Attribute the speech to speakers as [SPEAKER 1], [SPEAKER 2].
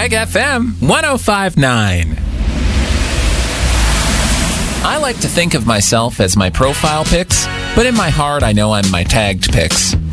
[SPEAKER 1] Reg FM 105.9. I like to think of myself as my profile pics, but in my heart I know I'm my tagged pics.